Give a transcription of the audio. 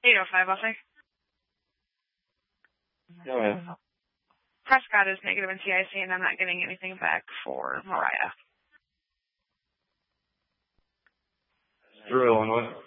805, I'll say. Go ahead. Prescott is negative in TIC, and I'm not getting anything back for Mariah. Through Illinois.